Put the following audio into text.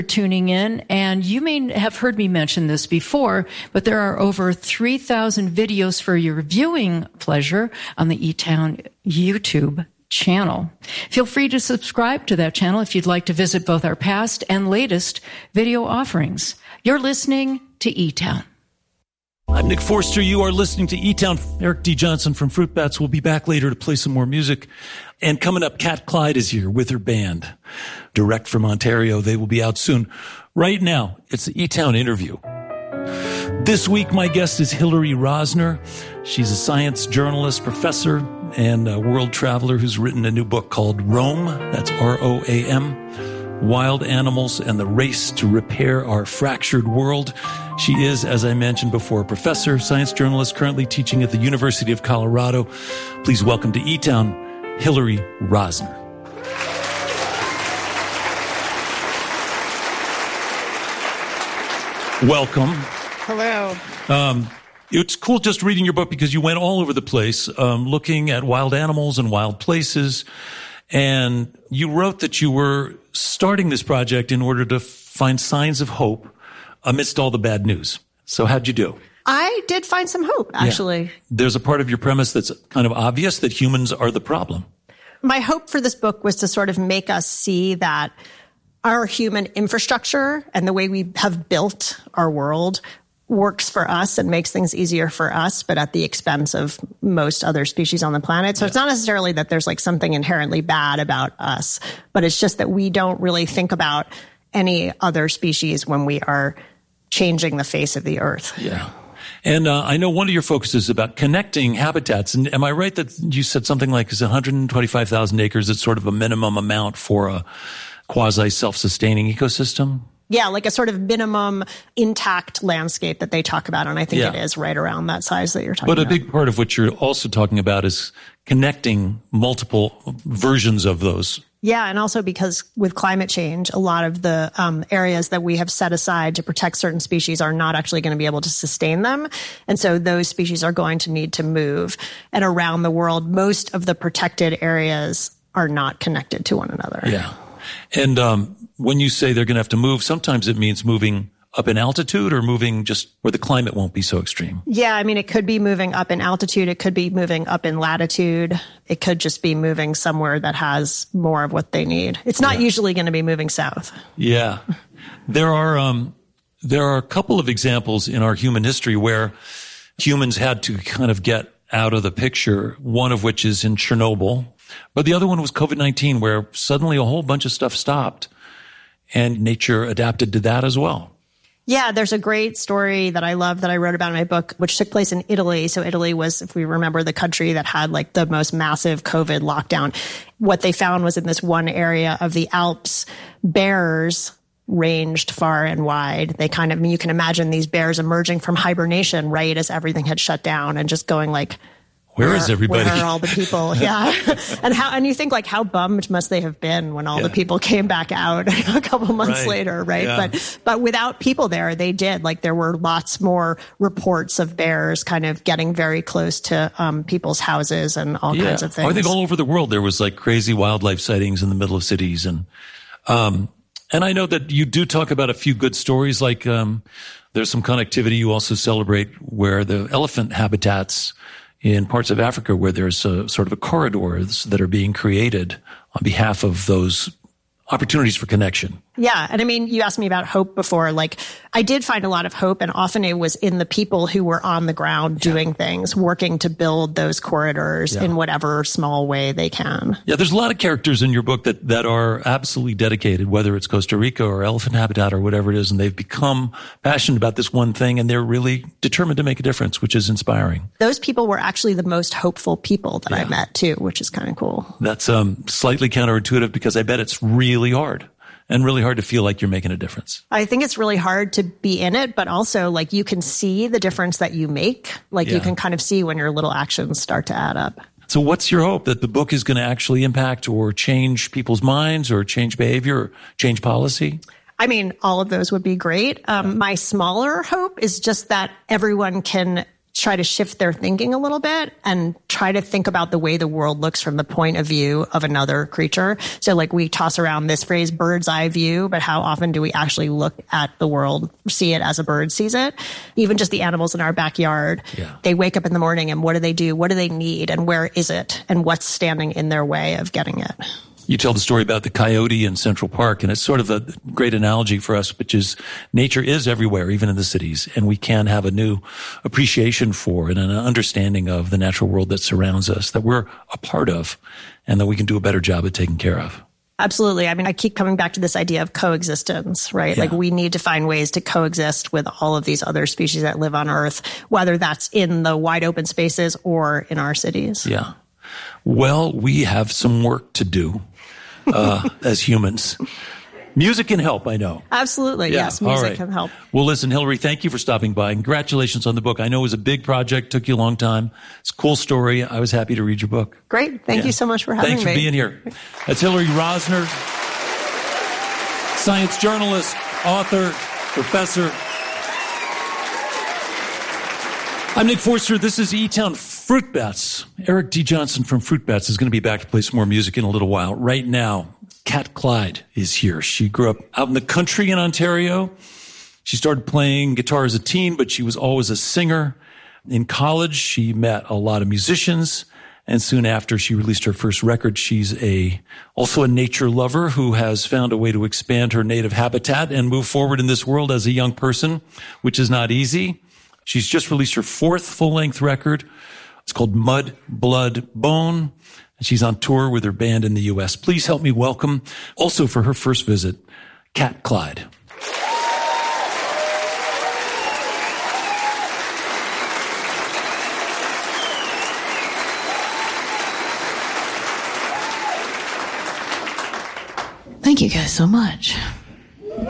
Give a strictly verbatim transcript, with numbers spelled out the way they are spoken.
Tuning in, and you may have heard me mention this before, but there are over three thousand videos for your viewing pleasure on the E-Town YouTube channel. Feel free to subscribe to that channel if you'd like to visit both our past and latest video offerings. You're listening to E-Town. I'm Nick Forster. You are listening to E-Town. Eric D. Johnson from Fruit Bats will be back later to play some more music. And coming up, Kat Clyde is here with her band. Direct from Ontario. They will be out soon. Right now, it's the E-Town interview. This week, my guest is Hillary Rosner. She's a science journalist, professor, and a world traveler who's written a new book called Roam. That's R O A M. Wild Animals and the Race to Repair Our Fractured World. She is, as I mentioned before, a professor, science journalist, currently teaching at the University of Colorado. Please welcome to E-Town, Hillary Rosner. Welcome. Hello. Um, it's cool just reading your book because you went all over the place, um, looking at wild animals and wild places. And you wrote that you were starting this project in order to find signs of hope amidst all the bad news. So how'd you do? I did find some hope, actually. Yeah. There's a part of your premise that's kind of obvious, that humans are the problem. My hope for this book was to sort of make us see that our human infrastructure and the way we have built our world works for us and makes things easier for us, but at the expense of most other species on the planet. So yeah. It's not necessarily that there's like something inherently bad about us, but it's just that we don't really think about any other species when we are changing the face of the earth. Yeah. And uh, I know one of your focuses is about connecting habitats. And am I right that you said something like it's one hundred twenty-five thousand acres? It's sort of a minimum amount for a quasi self-sustaining ecosystem? Yeah, like a sort of minimum intact landscape that they talk about. And I think yeah. it is right around that size that you're talking but about. But a big part of what you're also talking about is connecting multiple versions of those. Yeah, and also because with climate change, a lot of the um, areas that we have set aside to protect certain species are not actually going to be able to sustain them. And so those species are going to need to move. And around the world, most of the protected areas are not connected to one another. Yeah. And um, when you say they're going to have to move, sometimes it means moving up in altitude or moving just where the climate won't be so extreme. Yeah, I mean, it could be moving up in altitude. It could be moving up in latitude. It could just be moving somewhere that has more of what they need. It's not yeah. usually going to be moving south. Yeah. There are, um, there are a couple of examples in our human history where humans had to kind of get out of the picture, one of which is in Chernobyl. But the other one was COVID nineteen, where suddenly a whole bunch of stuff stopped and nature adapted to that as well. Yeah, there's a great story that I love that I wrote about in my book, which took place in Italy. So Italy was, if we remember, the country that had like the most massive COVID lockdown. What they found was in this one area of the Alps, bears ranged far and wide. They kind of, I mean, you can imagine these bears emerging from hibernation right as everything had shut down and just going like, Where, where is everybody? Where are all the people? Yeah. and how, and you think like how bummed must they have been when all yeah. the people came back out a couple months right. later, right? Yeah. But, but without people there, they did. Like there were lots more reports of bears kind of getting very close to, um, people's houses and all yeah. kinds of things. I think all over the world there was like crazy wildlife sightings in the middle of cities. And, um, and I know that you do talk about a few good stories, like, um, there's some connectivity you also celebrate where the elephant habitats in parts of Africa where there's a sort of a corridors that are being created on behalf of those opportunities for connection. Yeah. And I mean, you asked me about hope before. Like, I did find a lot of hope, and often it was in the people who were on the ground yeah. doing things, working to build those corridors yeah. in whatever small way they can. Yeah, there's a lot of characters in your book that, that are absolutely dedicated, whether it's Costa Rica or elephant habitat or whatever it is, and they've become passionate about this one thing, and they're really determined to make a difference, which is inspiring. Those people were actually the most hopeful people that yeah. I met, too, which is kind of cool. That's um, slightly counterintuitive because I bet it's really hard. And really hard to feel like you're making a difference. I think it's really hard to be in it, but also like you can see the difference that you make. Like yeah. you can kind of see when your little actions start to add up. So what's your hope? That the book is going to actually impact or change people's minds or change behavior or change policy? I mean, all of those would be great. Um, yeah. My smaller hope is just that everyone can try to shift their thinking a little bit and try to think about the way the world looks from the point of view of another creature. So like we toss around this phrase bird's eye view, but how often do we actually look at the world, see it as a bird sees it? Even just the animals in our backyard, yeah. They wake up in the morning and what do they do? What do they need? And where is it? And what's standing in their way of getting it? You tell the story about the coyote in Central Park, and it's sort of a great analogy for us, which is nature is everywhere, even in the cities, and we can have a new appreciation for and an understanding of the natural world that surrounds us, that we're a part of, and that we can do a better job at taking care of. Absolutely. I mean, I keep coming back to this idea of coexistence, right? Yeah. Like we need to find ways to coexist with all of these other species that live on Earth, whether that's in the wide open spaces or in our cities. Yeah. Well, we have some work to do. Uh, as humans. Music can help, I know. Absolutely. Yeah. Yes, music right. can help. Well, listen, Hillary, thank you for stopping by. Congratulations on the book. I know it was a big project, took you a long time. It's a cool story. I was happy to read your book. Great. Thank yeah. you so much for having Thanks me. Thanks for being here. That's Hillary Rosner, science journalist, author, professor. I'm Nick Forster. This is E-Town Fruit Bats. Eric D. Johnson from Fruit Bats is going to be back to play some more music in a little while. Right now, Kat Clyde is here. She grew up out in the country in Ontario. She started playing guitar as a teen, but she was always a singer. In college, she met a lot of musicians, and soon after she released her first record, she's a also a nature lover who has found a way to expand her native habitat and move forward in this world as a young person, which is not easy. She's just released her fourth full-length record. It's called Mud, Blood, Bone. And she's on tour with her band in the U S. Please help me welcome, also for her first visit, Kat Clyde. Thank you guys so much.